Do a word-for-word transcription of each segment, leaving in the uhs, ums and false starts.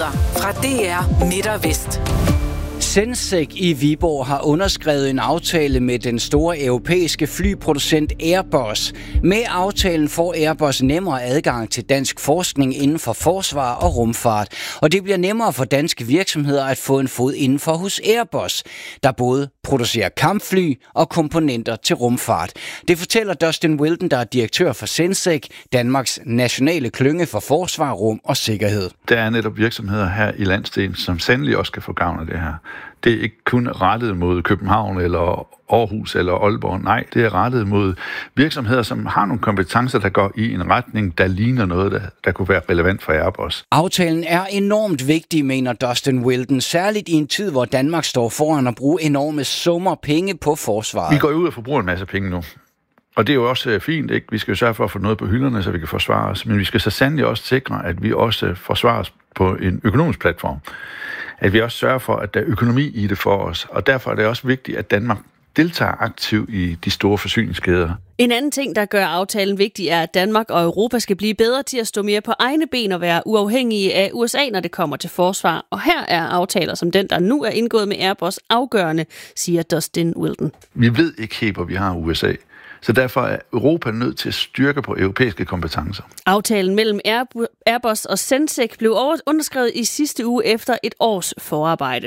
Nyheder fra D R Midt og Vest. Sensec i Viborg har underskrevet en aftale med den store europæiske flyproducent Airbus. Med aftalen får Airbus nemmere adgang til dansk forskning inden for forsvar og rumfart. Og det bliver nemmere for danske virksomheder at få en fod indenfor hos Airbus, der både producerer kampfly og komponenter til rumfart. Det fortæller Dustin Wilden, der er direktør for Sensec, Danmarks nationale klynge for forsvar, rum og sikkerhed. Der er netop virksomheder her i landsdelen, som sandelig også kan få gavn af det her. Det er ikke kun rettet mod København eller Aarhus eller Aalborg. Nej, det er rettet mod virksomheder, som har nogle kompetencer, der går i en retning, der ligner noget, der, der kunne være relevant for Airbus. Aftalen er enormt vigtig, mener Dustin Wilden, særligt i en tid, hvor Danmark står foran at bruge enorme summer penge på forsvaret. Vi går ud og forbruger en masse penge nu. Og det er jo også fint, ikke? Vi skal jo sørge for at få noget på hylderne, så vi kan forsvare os. Men vi skal så sandelig også sikre, at vi også forsvarer os på en økonomisk platform. At vi også sørger for, at der er økonomi i det for os. Og derfor er det også vigtigt, at Danmark deltager aktivt i de store forsyningskæder. En anden ting, der gør aftalen vigtig, er, at Danmark og Europa skal blive bedre til at stå mere på egne ben og være uafhængige af U S A, når det kommer til forsvar. Og her er aftaler som den, der nu er indgået med Airbus, afgørende, siger Dustin Wilden. Vi ved ikke helt, hvor vi har U S A. Så derfor er Europa nødt til at styrke på europæiske kompetencer. Aftalen mellem Airbus og Sensec blev underskrevet i sidste uge efter et års forarbejde.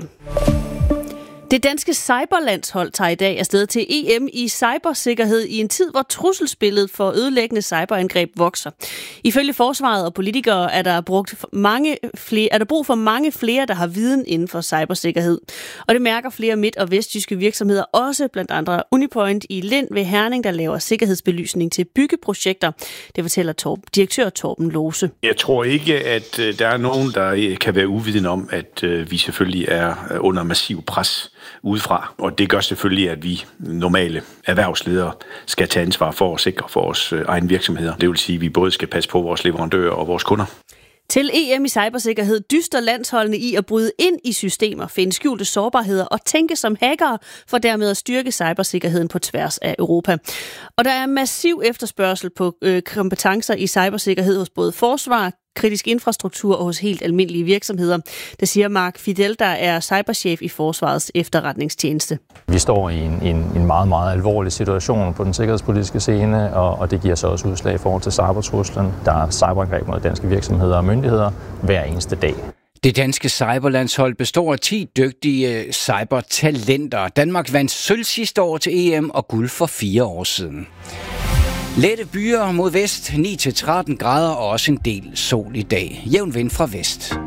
Det danske cyberlandshold tager i dag afsted til E M i cybersikkerhed i en tid, hvor trusselsbilledet for ødelæggende cyberangreb vokser. Ifølge forsvaret og politikere er der, brugt mange flere, er der brug for mange flere, der har viden inden for cybersikkerhed. Og det mærker flere midt- og vestjyske virksomheder også, blandt andre Unipoint i Lind ved Herning, der laver sikkerhedsbelysning til byggeprojekter. Det fortæller Torben, direktør Torben Lose. Jeg tror ikke, at der er nogen, der kan være uvidende om, at vi selvfølgelig er under massiv pres udefra. Og det gør selvfølgelig, at vi normale erhvervsledere skal tage ansvar for at sikre for vores egen virksomheder. Det vil sige, at vi både skal passe på vores leverandører og vores kunder. Til E M i cybersikkerhed dyster landsholdene i at bryde ind i systemer, finde skjulte sårbarheder og tænke som hackere, for dermed at styrke cybersikkerheden på tværs af Europa. Og der er massiv efterspørgsel på øh, kompetencer i cybersikkerhed hos både forsvar, kritisk infrastruktur og hos helt almindelige virksomheder. Det siger Mark Fidel, der er cyberchef i Forsvarets efterretningstjeneste. Vi står i en, en, en meget, meget alvorlig situation på den sikkerhedspolitiske scene, og, og det giver så også udslag i forhold til cybertruslen. Der er cyberangreb mod danske virksomheder og myndigheder hver eneste dag. Det danske cyberlandshold består af ti dygtige cybertalenter. Danmark vandt sølv sidste år til E M og guld for fire år siden. Lette byer mod vest, ni til tretten grader og også en del sol i dag. Jævn vind fra vest.